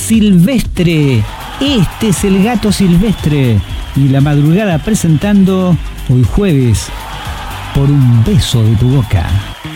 silvestre. Este es el gato silvestre. Y la madrugada presentando hoy jueves Por un beso de tu boca.